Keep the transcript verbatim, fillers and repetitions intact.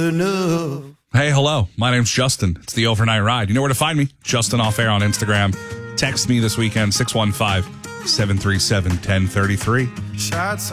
enough. Hey, hello. My name's Justin. It's the Overnight Ride. You know where to find me. Justin Off Air on Instagram. Text me this weekend, six one five, seven three seven, one zero three three. Shots